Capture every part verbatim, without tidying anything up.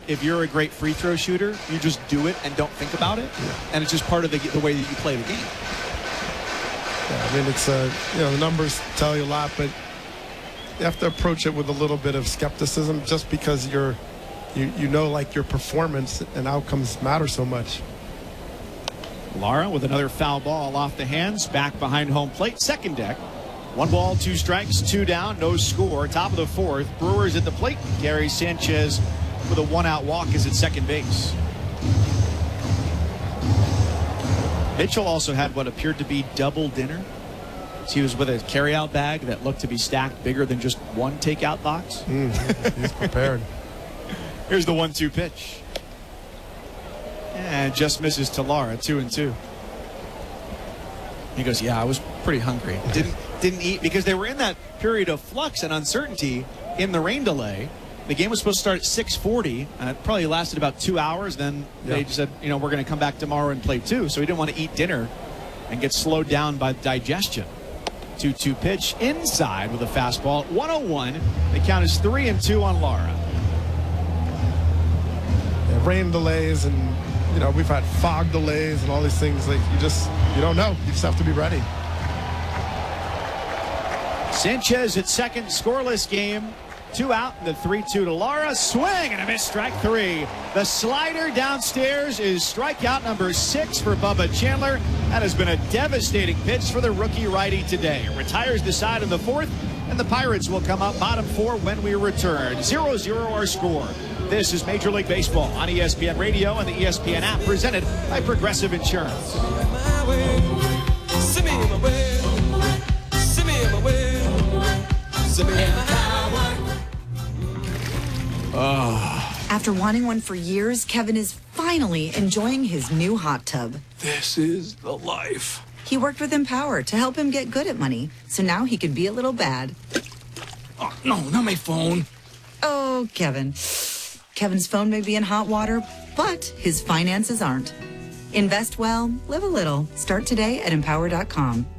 if you're a great free throw shooter, you just do it and don't think about it. Yeah. And it's just part of the, the way that you play the game. Yeah, I mean, it's, uh, you know, the numbers tell you a lot, but you have to approach it with a little bit of skepticism just because you're, you, you know, like your performance and outcomes matter so much. Lara with another foul ball off the hands, back behind home plate, second deck. One ball, two strikes, two down, no score. Top of the fourth. Brewers at the plate. Gary Sanchez with a one-out walk is at second base. Mitchell also had what appeared to be double dinner. He was with a carryout bag that looked to be stacked bigger than just one takeout box. Mm, he's prepared. Here's the one two pitch. And just misses to Lara, two and two. He goes, yeah, I was pretty hungry. Didn't didn't eat because they were in that period of flux and uncertainty in the rain delay. The game was supposed to start at six forty. Uh, it probably lasted about two hours. Then yeah. they said, you know, we're going to come back tomorrow and play two. So he didn't want to eat dinner and get slowed down by digestion. two two pitch inside with a fastball. one oh one. The count is three and two on Lara. Yeah, rain delays and, you know, we've had fog delays and all these things. Like, you just, you don't know. You just have to be ready. Sanchez at second, scoreless game. Two out, the three two to Lara. Swing and a miss, strike three. The slider downstairs is strikeout number six for Bubba Chandler. That has been a devastating pitch for the rookie righty today. Retires the side in the fourth, and the Pirates will come up bottom four when we return. zero zero our score. This is Major League Baseball on E S P N Radio and the E S P N app, presented by Progressive Insurance. Oh. After wanting one for years, Kevin is finally enjoying his new hot tub. This is the life. He worked with Empower to help him get good at money, so now he can be a little bad. Oh, no, not my phone. Oh, Kevin. Kevin's phone may be in hot water, but his finances aren't. Invest well, live a little. Start today at empower dot com.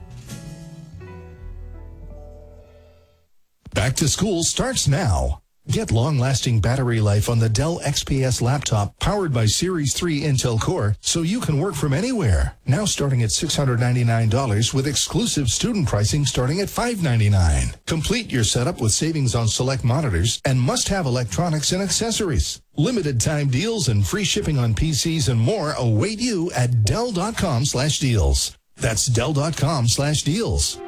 Back to school starts now. Get long-lasting battery life on the Dell X P S laptop powered by Series three Intel Core so you can work from anywhere. Now starting at six hundred ninety-nine dollars with exclusive student pricing starting at five hundred ninety-nine dollars. Complete your setup with savings on select monitors and must-have electronics and accessories. Limited time deals and free shipping on P Cs and more await you at Dell dot com slash deals. That's Dell dot com slash deals.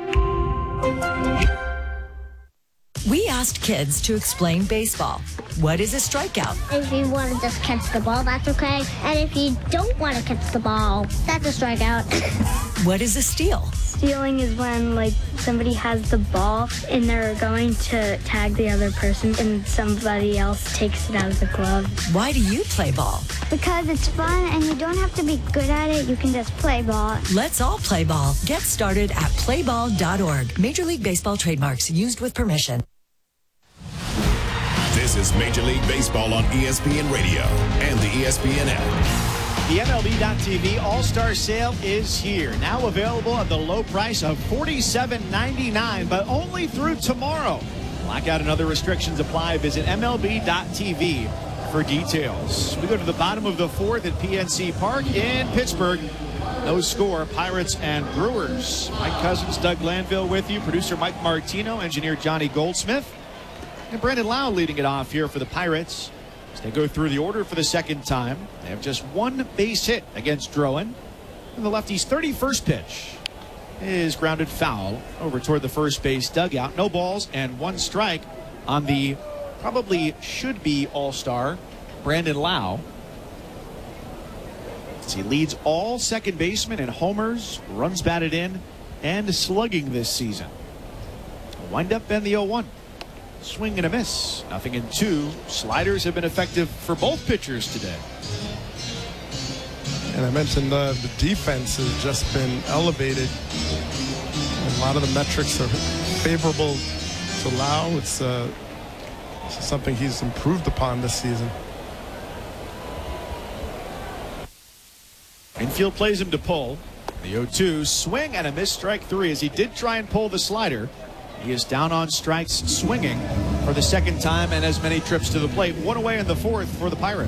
We asked kids to explain baseball. What is a strikeout? If you want to just catch the ball, that's okay. And if you don't want to catch the ball, that's a strikeout. What is a steal? Stealing is when, like, somebody has the ball and they're going to tag the other person and somebody else takes it out of the glove. Why do you play ball? Because it's fun and you don't have to be good at it. You can just play ball. Let's all play ball. Get started at play ball dot org. Major League Baseball trademarks used with permission. This is Major League Baseball on E S P N Radio and the E S P N app. The M L B dot T V All-Star Sale is here. Now available at the low price of forty-seven ninety-nine, but only through tomorrow. Blackout and other restrictions apply. Visit M L B dot T V for details. We go to the bottom of the fourth at P N C Park in Pittsburgh. No score, Pirates and Brewers. Mike Cousins, Doug Glanville with you. Producer Mike Martino, engineer Johnny Goldsmith. And Brandon Lau leading it off here for the Pirates. As they go through the order for the second time. They have just one base hit against Drowan. And the lefty's thirty-first pitch is grounded foul over toward the first base dugout. No balls and one strike on the probably should be all-star Brandon Lau. As he leads all second basemen in homers, runs batted in, and slugging this season. Wind up in the oh one. Swing and a miss. Nothing in two. Sliders have been effective for both pitchers today. And I mentioned uh, the defense has just been elevated. A lot of the metrics are favorable to Lau. It's, uh, it's something he's improved upon this season. Infield plays him to pull. The oh two, swing and a miss, strike three, as he did try and pull the slider. He is down on strikes, swinging for the second time and as many trips to the plate. One away in the fourth for the Pirates.